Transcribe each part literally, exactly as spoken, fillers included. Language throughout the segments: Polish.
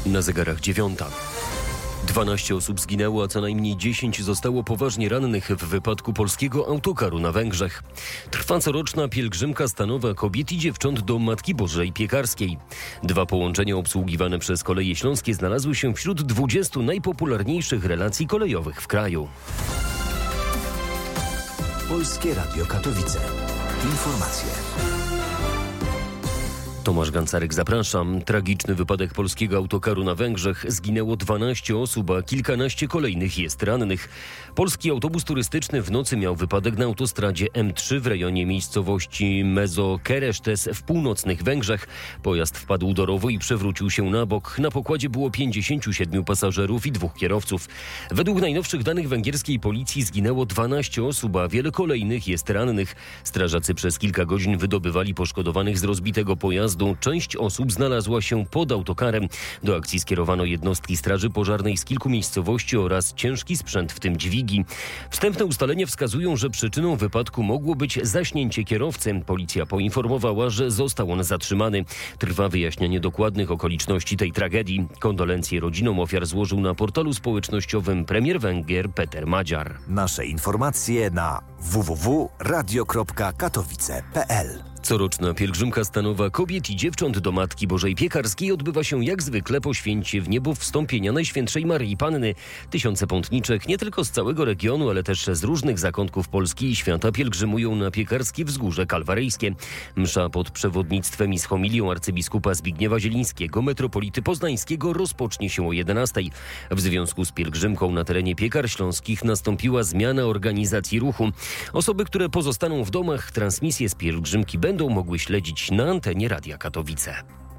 Na zegarach dziewiąta. dwanaście osób zginęło, a co najmniej dziesięć zostało poważnie rannych w wypadku polskiego autokaru na Węgrzech. Trwa coroczna pielgrzymka stanowa kobiet i dziewcząt do Matki Bożej Piekarskiej. Dwa połączenia obsługiwane przez Koleje Śląskie znalazły się wśród dwudziestu najpopularniejszych relacji kolejowych w kraju. Polskie Radio Katowice. Informacje. Tomasz Gancarek, zapraszam. Tragiczny wypadek polskiego autokaru na Węgrzech. Zginęło dwanaście osób, a kilkanaście kolejnych jest rannych. Polski autobus turystyczny w nocy miał wypadek na autostradzie M trzy w rejonie miejscowości Mezokeresztes w północnych Węgrzech. Pojazd wpadł do rowu i przewrócił się na bok. Na pokładzie było pięćdziesięciu siedmiu pasażerów i dwóch kierowców. Według najnowszych danych węgierskiej policji zginęło dwanaście osób, a wiele kolejnych jest rannych. Strażacy przez kilka godzin wydobywali poszkodowanych z rozbitego pojazdu. Część osób znalazła się pod autokarem. Do akcji skierowano jednostki Straży Pożarnej z kilku miejscowości oraz ciężki sprzęt, w tym dźwigi. Wstępne ustalenia wskazują, że przyczyną wypadku mogło być zaśnięcie kierowcy. Policja poinformowała, że został on zatrzymany. Trwa wyjaśnianie dokładnych okoliczności tej tragedii. Kondolencje rodzinom ofiar złożył na portalu społecznościowym premier Węgier Peter Madziar. Nasze informacje na w w w kropka radio kropka katowice kropka p l. Coroczna pielgrzymka stanowa kobiet i dziewcząt do Matki Bożej Piekarskiej odbywa się jak zwykle po święcie w niebo wstąpienia Najświętszej Maryi Panny. Tysiące pątniczek nie tylko z całego regionu, ale też z różnych zakątków Polski i świata pielgrzymują na Piekarskie Wzgórze Kalwaryjskie. Msza pod przewodnictwem i z homilią arcybiskupa Zbigniewa Zielińskiego, metropolity poznańskiego, rozpocznie się o jedenastej. W związku z pielgrzymką na terenie Piekar Śląskich nastąpiła zmiana organizacji ruchu. Osoby, które pozostaną w domach, transmisję z pielgrzymki będą będą mogły śledzić na antenie Radia Katowice.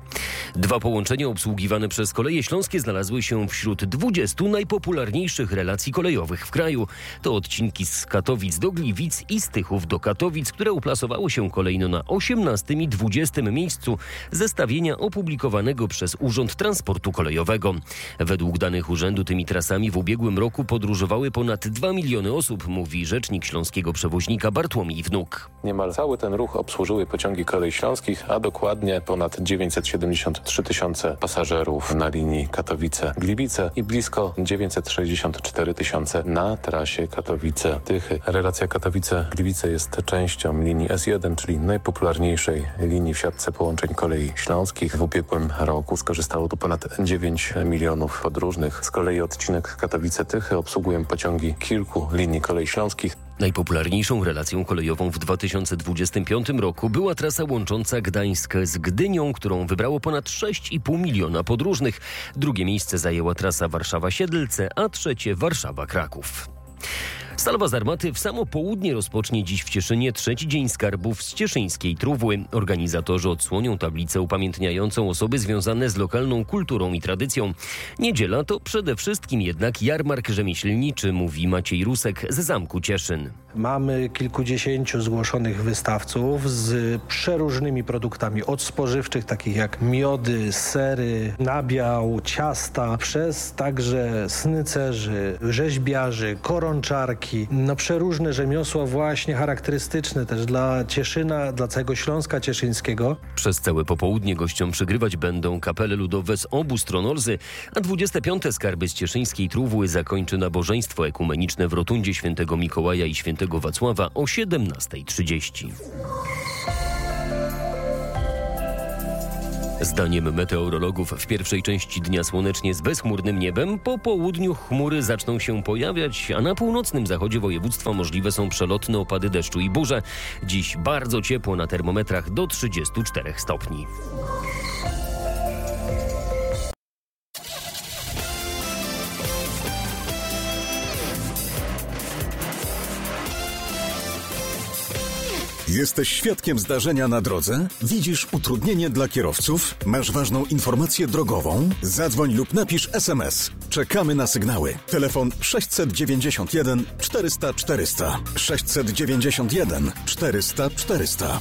Dwa połączenia obsługiwane przez Koleje Śląskie znalazły się wśród dwudziestu najpopularniejszych relacji kolejowych w kraju. To odcinki z Katowic do Gliwic i z Tychów do Katowic, które uplasowały się kolejno na osiemnastym i dwudziestym miejscu zestawienia opublikowanego przez Urząd Transportu Kolejowego. Według danych urzędu tymi trasami w ubiegłym roku podróżowały ponad dwa miliony osób, mówi rzecznik śląskiego przewoźnika Bartłomiej Wnuk. Niemal cały ten ruch obsłużyły pociągi Kolei Śląskich, a dokładnie ponad dziewięćset siedemdziesiąt trzy tysiące pasażerów na linii Katowice-Gliwice i blisko dziewięćset sześćdziesiąt cztery tysiące na trasie Katowice-Tychy. Relacja Katowice-Gliwice jest częścią linii S jeden, czyli najpopularniejszej linii w siatce połączeń Kolei Śląskich. W ubiegłym roku skorzystało tu ponad dziewięć milionów podróżnych. Z kolei odcinek Katowice-Tychy obsługują pociągi kilku linii Kolei Śląskich. Najpopularniejszą relacją kolejową w dwa tysiące dwudziestym piątym roku była trasa łącząca Gdańsk z Gdynią, którą wybrało ponad sześć i pół miliona podróżnych. Drugie miejsce zajęła trasa Warszawa-Siedlce, a trzecie Warszawa-Kraków. Salwa z armaty w samo południe rozpocznie dziś w Cieszynie trzeci dzień skarbów z cieszyńskiej Trówły. Organizatorzy odsłonią tablicę upamiętniającą osoby związane z lokalną kulturą i tradycją. Niedziela to przede wszystkim jednak jarmark rzemieślniczy, mówi Maciej Rusek z Zamku Cieszyn. Mamy kilkudziesięciu zgłoszonych wystawców z przeróżnymi produktami od spożywczych, takich jak miody, sery, nabiał, ciasta, przez także snycerzy, rzeźbiarzy, koronczarki. No przeróżne rzemiosła właśnie charakterystyczne też dla Cieszyna, dla całego Śląska Cieszyńskiego. Przez całe popołudnie gościom przygrywać będą kapele ludowe z obu stron Olzy, a dwudzieste piąte skarby z cieszyńskiej Trówły zakończy nabożeństwo ekumeniczne w rotundzie Świętego Mikołaja i Świętego Wacława o siedemnasta trzydzieści. Zdaniem meteorologów w pierwszej części dnia słonecznie z bezchmurnym niebem, po południu chmury zaczną się pojawiać, a na północnym zachodzie województwa możliwe są przelotne opady deszczu i burze. Dziś bardzo ciepło, na termometrach do trzydziestu czterech stopni. Jesteś świadkiem zdarzenia na drodze? Widzisz utrudnienie dla kierowców? Masz ważną informację drogową? Zadzwoń lub napisz es em es. Czekamy na sygnały. Telefon sześćset dziewięćdziesiąt jeden czterysta czterysta. sześćset dziewięćdziesiąt jeden czterysta czterysta.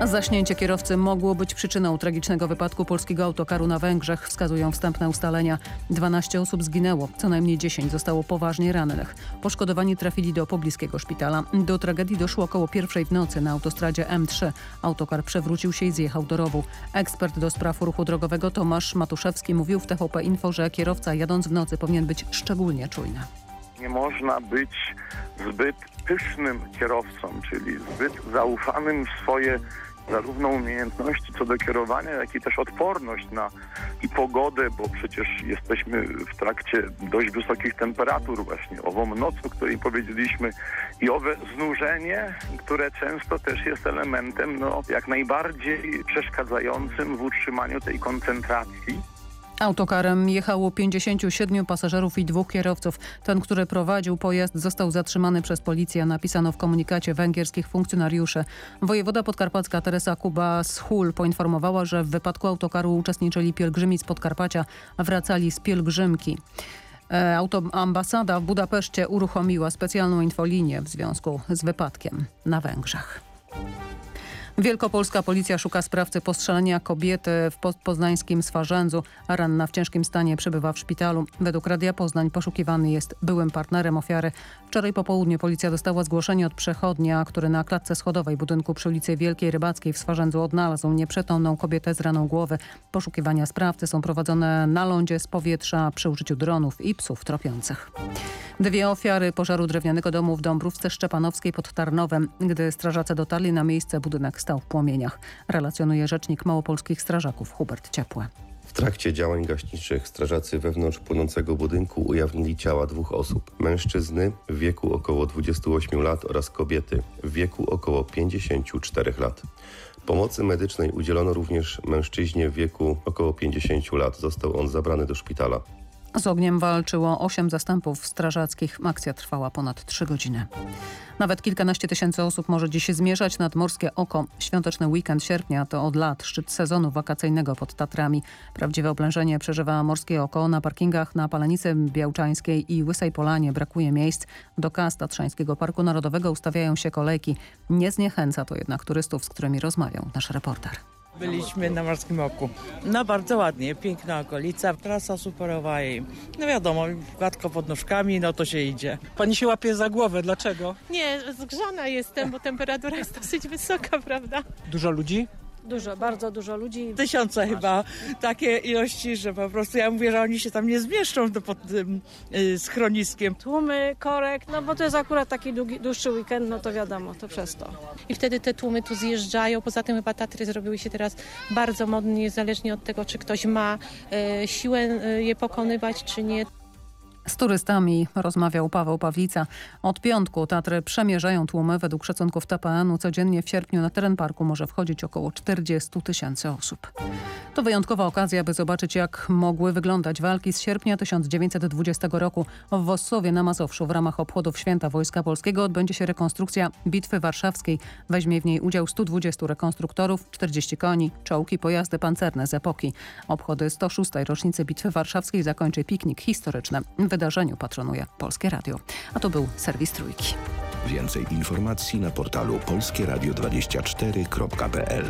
Zaśnięcie kierowcy mogło być przyczyną tragicznego wypadku polskiego autokaru na Węgrzech, wskazują wstępne ustalenia. dwanaście osób zginęło, co najmniej dziesięć zostało poważnie rannych. Poszkodowani trafili do pobliskiego szpitala. Do tragedii doszło około pierwszej w nocy na autostradzie M trzy. Autokar przewrócił się i zjechał do rowu. Ekspert do spraw ruchu drogowego Tomasz Matuszewski mówił w T V P Info, że kierowca jadąc w nocy powinien być szczególnie czujny. Nie można być zbyt pysznym kierowcą, czyli zbyt zaufanym w swoje zarówno umiejętności co do kierowania, jak i też odporność na i pogodę, bo przecież jesteśmy w trakcie dość wysokich temperatur właśnie, ową noc, o której powiedzieliśmy, i owe znużenie, które często też jest elementem no, jak najbardziej przeszkadzającym w utrzymaniu tej koncentracji. Autokarem jechało pięćdziesięciu siedmiu pasażerów i dwóch kierowców. Ten, który prowadził pojazd, został zatrzymany przez policję, napisano w komunikacie węgierskich funkcjonariuszy. Wojewoda podkarpacka Teresa Kuba-Schul poinformowała, że w wypadku autokaru uczestniczyli pielgrzymi z Podkarpacia, wracali z pielgrzymki. Autoambasada w Budapeszcie uruchomiła specjalną infolinię w związku z wypadkiem na Węgrzech. Wielkopolska policja szuka sprawcy postrzelenia kobiety w poznańskim Swarzędzu. Ranna w ciężkim stanie przebywa w szpitalu. Według Radia Poznań poszukiwany jest byłym partnerem ofiary. Wczoraj po południu policja dostała zgłoszenie od przechodnia, który na klatce schodowej budynku przy ulicy Wielkiej Rybackiej w Swarzędzu odnalazł nieprzytomną kobietę z raną głowy. Poszukiwania sprawcy są prowadzone na lądzie, z powietrza przy użyciu dronów i psów tropiących. Dwie ofiary pożaru drewnianego domu w Dąbrówce Szczepanowskiej pod Tarnowem. Gdy strażacy dotarli na miejsce, budynek stał w płomieniach. Relacjonuje rzecznik małopolskich strażaków Hubert Ciepłe. W trakcie działań gaśniczych strażacy wewnątrz płonącego budynku ujawnili ciała dwóch osób. Mężczyzny w wieku około dwudziestu ośmiu lat oraz kobiety w wieku około pięćdziesięciu czterech lat. Pomocy medycznej udzielono również mężczyźnie w wieku około pięćdziesięciu lat. Został on zabrany do szpitala. Z ogniem walczyło osiem zastępów strażackich. Akcja trwała ponad trzy godziny. Nawet kilkanaście tysięcy osób może dziś zmierzać nad Morskie Oko. Świąteczny weekend sierpnia to od lat szczyt sezonu wakacyjnego pod Tatrami. Prawdziwe oblężenie przeżywa Morskie Oko. Na parkingach na Palenicy Białczańskiej i Łysej Polanie brakuje miejsc. Do kas Tatrzańskiego Parku Narodowego ustawiają się kolejki. Nie zniechęca to jednak turystów, z którymi rozmawiał nasz reporter. Byliśmy na Morskim Oku. No bardzo ładnie, piękna okolica, trasa superowa i no wiadomo, gładko pod nóżkami, no to się idzie. Pani się łapie za głowę, dlaczego? Nie, zgrzana jestem, bo temperatura jest dosyć wysoka, prawda? Dużo ludzi? Dużo, bardzo dużo ludzi. Tysiące chyba, takie ilości, że po prostu ja mówię, że oni się tam nie zmieszczą do, pod tym y, schroniskiem. Tłumy, korek, no bo to jest akurat taki długi, dłuższy weekend, no to wiadomo, to przez to. I wtedy te tłumy tu zjeżdżają, poza tym chyba Tatry zrobiły się teraz bardzo modne, niezależnie od tego, czy ktoś ma y, siłę y, je pokonywać, czy nie. Z turystami rozmawiał Paweł Pawlica. Od piątku Tatry przemierzają tłumy. Według szacunków T P N-u codziennie w sierpniu na teren parku może wchodzić około czterdziestu tysięcy osób. To wyjątkowa okazja, by zobaczyć, jak mogły wyglądać walki z sierpnia tysiąc dziewięćset dwudziestego roku. W Wossowie na Mazowszu w ramach obchodów Święta Wojska Polskiego odbędzie się rekonstrukcja Bitwy Warszawskiej. Weźmie w niej udział stu dwudziestu rekonstruktorów, czterdziestu koni, czołgi, pojazdy pancerne z epoki. Obchody sto szóstej rocznicy Bitwy Warszawskiej zakończy piknik historyczny. Wydarzeniu patronuje Polskie Radio. A to był serwis Trójki. Więcej informacji na portalu polskie radio dwadzieścia cztery kropka p l.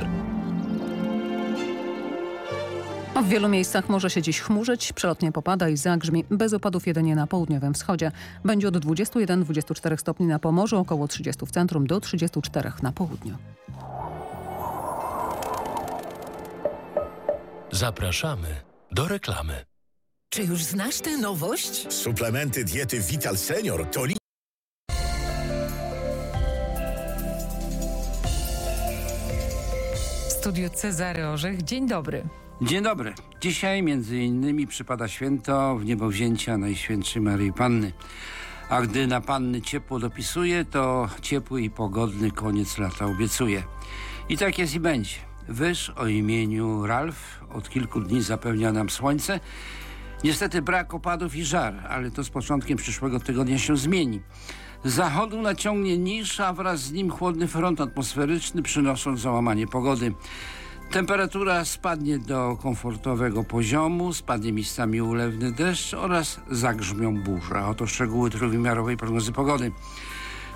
W wielu miejscach może się dziś chmurzyć, przelotnie popada i zagrzmi. Bez opadów jedynie na południowym wschodzie. Będzie od dwudziestu jeden do dwudziestu czterech stopni na Pomorzu, około trzydziestu w centrum do trzydziestu czterech na południu. Zapraszamy do reklamy. Czy już znasz tę nowość? Suplementy diety Vital Senior to li... W studiu Cezary Orzech. Dzień dobry. Dzień dobry. Dzisiaj między innymi przypada święto Wniebowzięcia Najświętszej Maryi Panny. A gdy na Panny ciepło dopisuje, to ciepły i pogodny koniec lata obiecuje. I tak jest i będzie. Wyż o imieniu Ralf od kilku dni zapewnia nam słońce. Niestety brak opadów i żar, ale to z początkiem przyszłego tygodnia się zmieni. Z zachodu naciągnie niż, a wraz z nim chłodny front atmosferyczny, przynosząc załamanie pogody. Temperatura spadnie do komfortowego poziomu, spadnie miejscami ulewny deszcz oraz zagrzmią burze. Oto szczegóły trójwymiarowej prognozy pogody.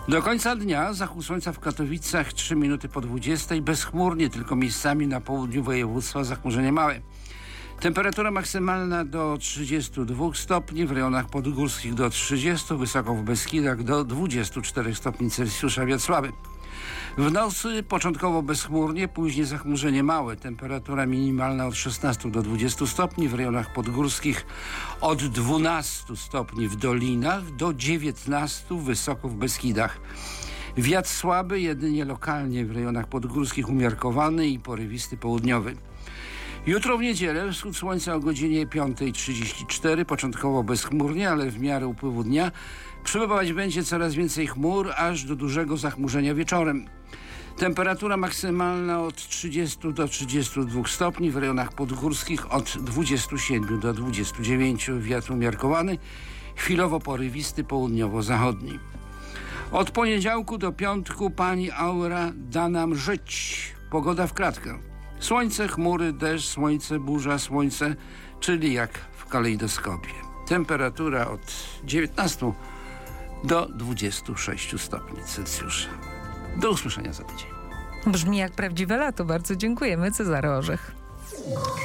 Do końca dnia zachód słońca w Katowicach trzy minuty po dwudziestej, bezchmurnie, tylko miejscami na południu województwa zachmurzenie małe. Temperatura maksymalna do trzydziestu dwóch stopni, w rejonach podgórskich do trzydziestu, wysoko w Beskidach do dwudziestu czterech stopni Celsjusza, wiatr słaby. W nocy początkowo bezchmurnie, później zachmurzenie małe. Temperatura minimalna od szesnastu do dwudziestu stopni, w rejonach podgórskich od dwunastu stopni w dolinach do dziewiętnastu wysoko w Beskidach. Wiatr słaby, jedynie lokalnie w rejonach podgórskich umiarkowany i porywisty południowy. Jutro w niedzielę wschód słońca o godzinie piątej trzydzieści cztery, początkowo bezchmurnie, ale w miarę upływu dnia przybywać będzie coraz więcej chmur, aż do dużego zachmurzenia wieczorem. Temperatura maksymalna od trzydziestu do trzydziestu dwóch stopni, w rejonach podgórskich od dwudziestu siedmiu do dwudziestu dziewięciu. Wiatr umiarkowany, chwilowo porywisty południowo-zachodni. Od poniedziałku do piątku pani aura da nam żyć. Pogoda w kratkę. Słońce, chmury, deszcz, słońce, burza, słońce, czyli jak w kalejdoskopie. Temperatura od dziewiętnastu do dwudziestu sześciu stopni Celsjusza. Do usłyszenia za tydzień. Brzmi jak prawdziwe lato. Bardzo dziękujemy. Cezary Orzech.